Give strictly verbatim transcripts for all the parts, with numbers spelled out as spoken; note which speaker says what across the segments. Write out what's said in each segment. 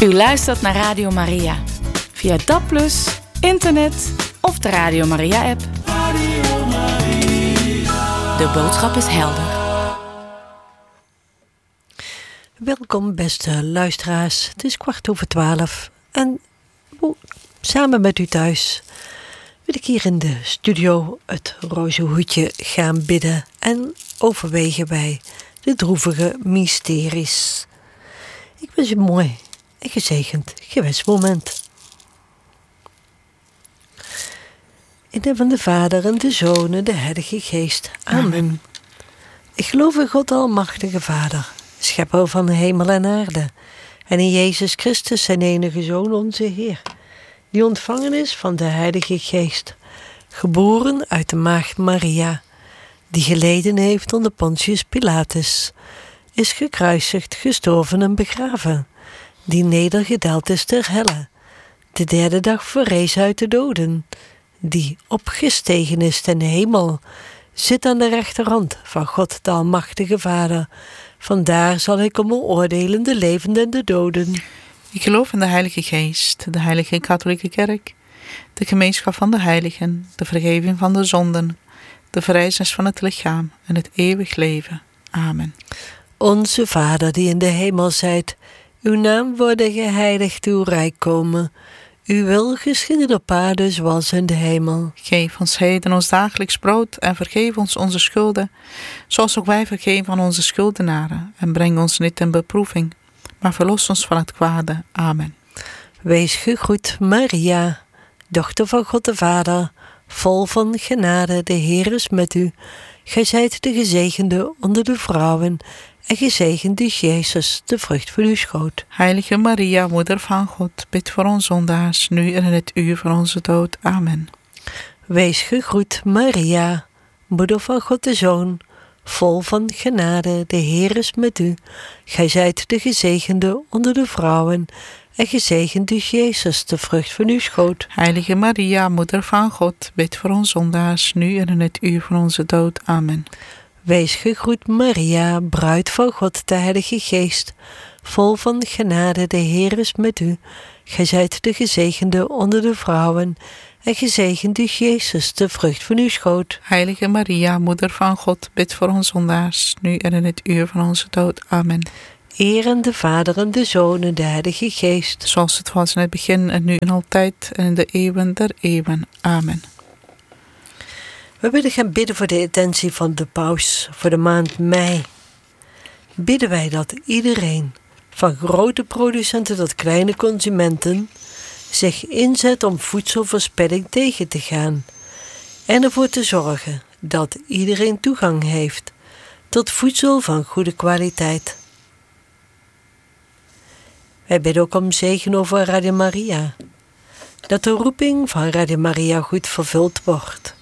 Speaker 1: U luistert naar Radio Maria. Via D A B plus, internet of de Radio Maria-app.
Speaker 2: Radio Maria.
Speaker 1: De boodschap is helder.
Speaker 3: Welkom beste luisteraars. Het is kwart over twaalf. En oh, samen met u thuis wil ik hier in de studio het roze hoedje gaan bidden. En overwegen wij de droevige mysteries. Ik wens u een mooi en gezegend gewenst moment. In de naam van de Vader en de Zoon en de Heilige Geest. Amen. Amen. Ik geloof in God Almachtige Vader, schepper van hemel en aarde. En in Jezus Christus, zijn enige Zoon, onze Heer, die ontvangen is van de Heilige Geest, geboren uit de maagd Maria, die geleden heeft onder Pontius Pilatus, is gekruisigd, gestorven en begraven, die nedergedaald is ter helle, de derde dag verrees uit de doden, die opgestegen is ten hemel, zit aan de rechterhand van God de Almachtige Vader. Vandaar zal hij komen oordelen de levenden en de doden.
Speaker 4: Ik geloof in de Heilige Geest, de Heilige Katholieke Kerk, de gemeenschap van de heiligen, de vergeving van de zonden, de verrijzenis van het lichaam en het eeuwig leven. Amen.
Speaker 3: Onze Vader die in de hemel zijt, uw naam worden geheiligd, uw rijk komen. Uw wil geschieden op aarde zoals in de hemel.
Speaker 4: Geef ons heden ons dagelijks brood en vergeef ons onze schulden, zoals ook wij vergeven aan onze schuldenaren. En breng ons niet in beproeving, maar verlos ons van het kwade. Amen.
Speaker 3: Wees gegroet, Maria, dochter van God de Vader, vol van genade, de Heer is met u. Gij zijt de gezegende onder de vrouwen, en gezegend is Jezus, de vrucht van uw schoot.
Speaker 4: Heilige Maria, moeder van God, bid voor ons zondaars, nu en in het uur van onze dood. Amen.
Speaker 3: Wees gegroet, Maria, moeder van God de Zoon, vol van genade, de Heer is met u. Gij zijt de gezegende onder de vrouwen, en gezegend is Jezus, de vrucht van uw schoot.
Speaker 4: Heilige Maria, moeder van God, bid voor ons zondaars, nu en in het uur van onze dood. Amen.
Speaker 3: Wees gegroet, Maria, bruid van God, de Heilige Geest, vol van genade, de Heer is met u. Gij zijt de gezegende onder de vrouwen, en gezegend is Jezus, de vrucht van uw schoot.
Speaker 4: Heilige Maria, moeder van God, bid voor ons zondaars, nu en in het uur van onze dood. Amen.
Speaker 3: Eer aan de Vader en de Zoon en de Heilige Geest,
Speaker 4: zoals het was in het begin en nu en altijd en in de eeuwen der eeuwen. Amen.
Speaker 3: We willen gaan bidden voor de intentie van de paus voor de maand mei. Bidden wij dat iedereen, van grote producenten tot kleine consumenten, zich inzet om voedselverspilling tegen te gaan en ervoor te zorgen dat iedereen toegang heeft tot voedsel van goede kwaliteit. Wij bidden ook om zegen over Radio Maria, dat de roeping van Radio Maria goed vervuld wordt.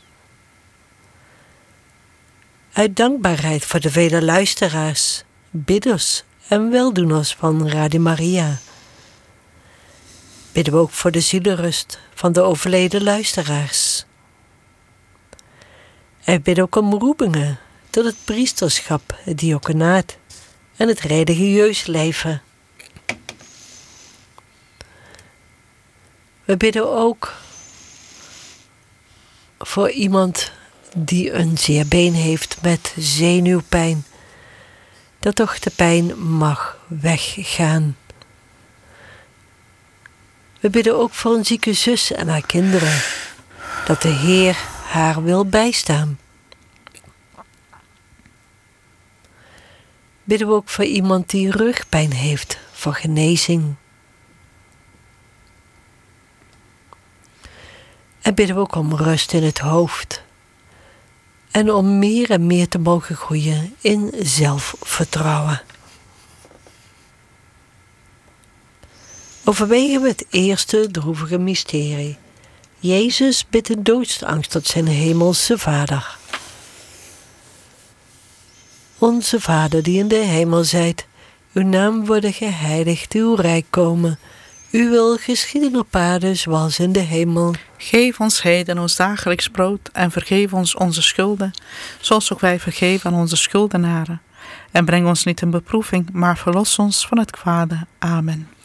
Speaker 3: Uit dankbaarheid voor de vele luisteraars, bidders en weldoeners van Radio Maria, bidden we ook voor de zielenrust van de overleden luisteraars. En bidden ook om roepingen tot het priesterschap, het diaconaat en het religieus leven. We bidden ook voor iemand die een zeer been heeft met zenuwpijn, dat toch de pijn mag weggaan. We bidden ook voor een zieke zus en haar kinderen, dat de Heer haar wil bijstaan. Bidden we ook voor iemand die rugpijn heeft, voor genezing. En bidden we ook om rust in het hoofd. En om meer en meer te mogen groeien in zelfvertrouwen. Overwegen we het eerste droevige mysterie. Jezus bidt in doodsangst tot zijn hemelse Vader. Onze Vader die in de hemel zijt, uw naam worden geheiligd, uw rijk komen. Uw wil geschieden op aarde zoals in de hemel.
Speaker 4: Geef ons heden ons dagelijks brood en vergeef ons onze schulden, zoals ook wij vergeven aan onze schuldenaren. En breng ons niet in beproeving, maar verlos ons van het kwade. Amen.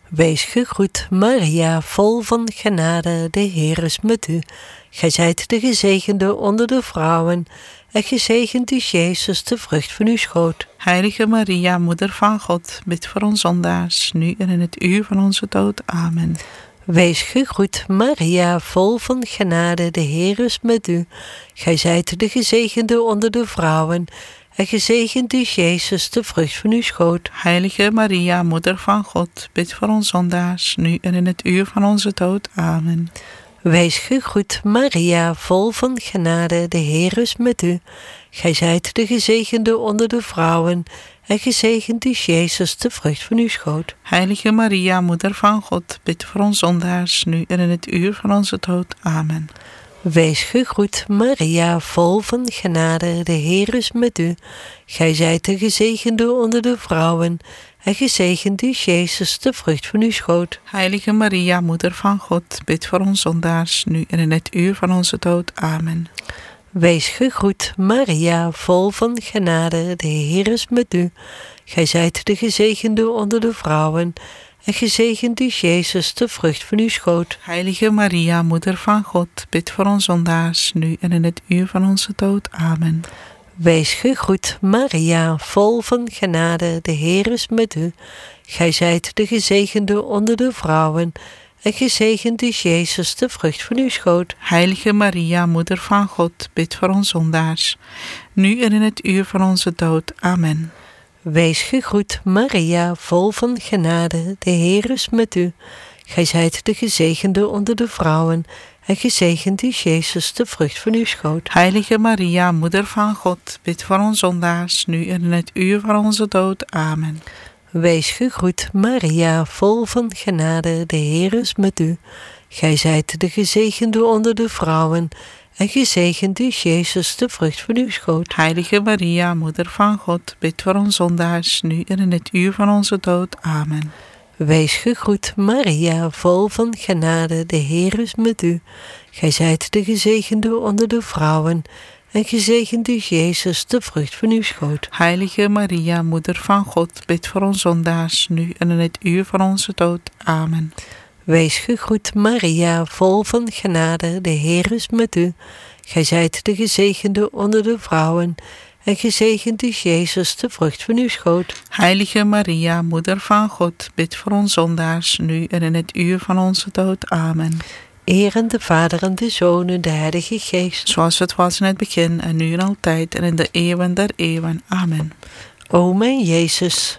Speaker 3: Wees gegroet, Maria, vol van genade, de Heer is met u. Gij zijt de gezegende onder de vrouwen, en gezegend is Jezus, de vrucht van uw schoot.
Speaker 4: Heilige Maria, Moeder van God, bid voor ons zondaars, nu en in het uur van onze dood. Amen.
Speaker 3: Wees gegroet, Maria, vol van genade, de Heer is met u. Gij zijt de gezegende onder de vrouwen, en gezegend is Jezus, de vrucht van uw schoot.
Speaker 4: Heilige Maria, Moeder van God, bid voor ons zondaars, nu en in het uur van onze dood. Amen.
Speaker 3: Wees gegroet, Maria, vol van genade, de Heer is met u. Gij zijt de gezegende onder de vrouwen, en gezegend is Jezus, de vrucht van uw schoot.
Speaker 4: Heilige Maria, Moeder van God, bid voor ons zondaars, nu en in het uur van onze dood. Amen.
Speaker 3: Wees gegroet, Maria, vol van genade, de Heer is met u. Gij zijt de gezegende onder de vrouwen, en gezegend is Jezus, de vrucht van uw schoot.
Speaker 4: Heilige Maria, Moeder van God, bid voor ons zondaars, nu en in het uur van onze dood. Amen.
Speaker 3: Wees gegroet, Maria, vol van genade, de Heer is met u. Gij zijt de gezegende onder de vrouwen, en gezegend is Jezus, de vrucht van uw schoot.
Speaker 4: Heilige Maria, Moeder van God, bid voor ons zondaars, nu en in het uur van onze dood. Amen.
Speaker 3: Wees gegroet, Maria, vol van genade, de Heer is met u. Gij zijt de gezegende onder de vrouwen, en gezegend is Jezus, de vrucht van uw schoot.
Speaker 4: Heilige Maria, Moeder van God, bid voor ons zondaars, nu en in het uur van onze dood. Amen.
Speaker 3: Wees gegroet, Maria, vol van genade, de Heer is met u. Gij zijt de gezegende onder de vrouwen, en gezegend is Jezus, de vrucht van uw schoot.
Speaker 4: Heilige Maria, Moeder van God, bid voor ons zondaars, nu en in het uur van onze dood. Amen.
Speaker 3: Wees gegroet, Maria, vol van genade, de Heer is met u. Gij zijt de gezegende onder de vrouwen, en gezegend is Jezus, de vrucht van uw schoot.
Speaker 4: Heilige Maria, Moeder van God, bid voor ons zondaars, nu en in het uur van onze dood. Amen.
Speaker 3: Wees gegroet, Maria, vol van genade, de Heer is met u. Gij zijt de gezegende onder de vrouwen, en gezegend is Jezus, de vrucht van uw schoot.
Speaker 4: Heilige Maria, Moeder van God, bid voor ons zondaars, nu en in het uur van onze dood. Amen.
Speaker 3: Wees gegroet, Maria, vol van genade, de Heer is met u. Gij zijt de gezegende onder de vrouwen, en gezegend is Jezus, de vrucht van uw schoot.
Speaker 4: Heilige Maria, Moeder van God, bid voor ons zondaars, nu en in het uur van onze dood. Amen.
Speaker 3: Eer aan de Vader en de Zoon en de Heilige Geest.
Speaker 4: Zoals het was in het begin, en nu en altijd, en in de eeuwen der eeuwen. Amen.
Speaker 3: O mijn Jezus,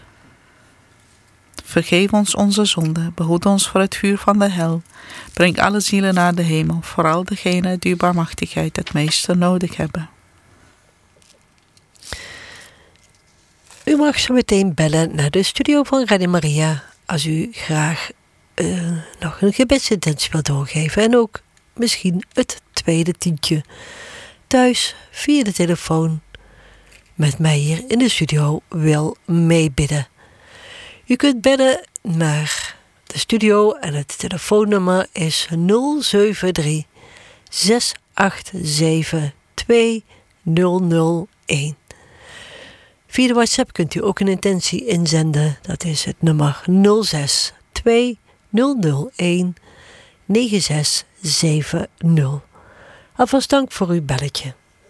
Speaker 4: vergeef ons onze zonden, behoed ons voor het vuur van de hel. Breng alle zielen naar de hemel, vooral degenen die uw barmhartigheid het meeste nodig hebben.
Speaker 3: U mag zo meteen bellen naar de studio van Radio Maria als u graag uh, nog een gebedsintentie wilt doorgeven. En ook misschien het tweede tientje thuis via de telefoon met mij hier in de studio wil meebidden. U kunt bellen naar de studio en het telefoonnummer is nul zeven drie, zes acht zeven, twee nul nul een. Via de WhatsApp kunt u ook een intentie inzenden. Dat is het nummer nul zes twee nul nul een negen zes zeven nul. Alvast dank voor uw belletje.